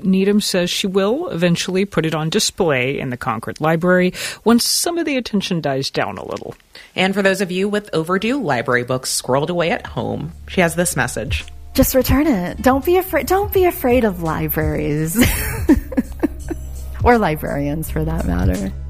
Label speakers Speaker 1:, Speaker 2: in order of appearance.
Speaker 1: Needham says she will eventually put it on display in the Concord Library once some of the attention dies down a little.
Speaker 2: And for those of you with overdue library books squirreled away at home, she has this message.
Speaker 3: Just return it. Don't be afraid of libraries. Or librarians, for that matter.